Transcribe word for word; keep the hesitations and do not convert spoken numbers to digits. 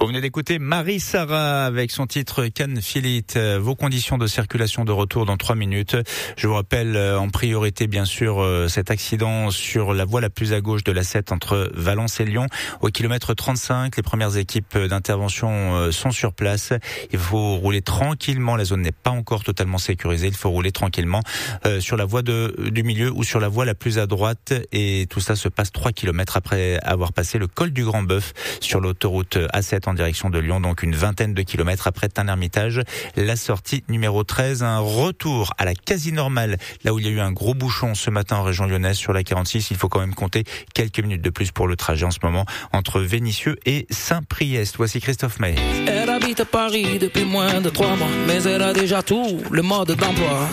Vous venez d'écouter Marie-Sara avec son titre Can Feel It. Vos conditions de circulation de retour dans trois minutes. Je vous rappelle en priorité bien sûr cet accident sur la voie la plus à gauche de l'A sept entre Valence et Lyon. Au kilomètre trente-cinq, les premières équipes d'intervention sont sur place. Il faut rouler tranquillement. La zone n'est pas encore totalement sécurisée. Il faut rouler tranquillement euh, sur la voie de, du milieu ou sur la voie la plus à droite. Et tout ça se passe trois kilomètres après avoir passé le col du Grand Bœuf sur l'autoroute A sept en direction de Lyon, donc une vingtaine de kilomètres après Tain-l'Hermitage. La sortie numéro treize, un retour à la quasi-normale, là où il y a eu un gros bouchon ce matin en région lyonnaise sur la quarante-six. Il faut quand même compter quelques minutes de plus pour le trajet en ce moment entre Vénissieux et Saint-Priest. Voici Christophe Maé. Elle habite à Paris depuis moins de trois mois, mais elle a déjà tout, le mode d'emploi.